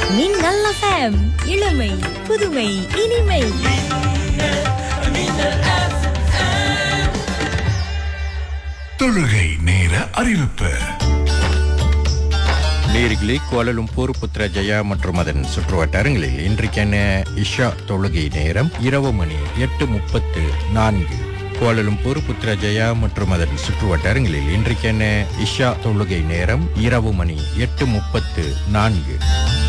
மின்னல் FM இளமை புதுமை இனிமை. தொழுகை நேர அறிவிப்பு. நேர்களே, கோலாலம்பூர், புத்ரஜயா மற்றும் அதன் சுற்றுவட்டாரங்களில் இன்றைக்கான இஷா தொழுகை நேரம் இரவு மணி 8:34. கோலாலம்பூர், புத்ரஜயா மற்றும் அதன் சுற்றுவட்டாரங்களில் இன்றைக்கான இஷா தொழுகை நேரம் இரவு மணி 8:34.